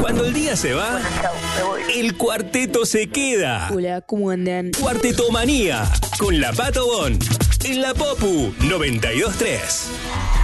Cuando el día se va, Chau, me voy. el cuarteto se queda. Hola, ¿cómo andan? Cuartetomanía con la Pato Bon en la Popu 92.3.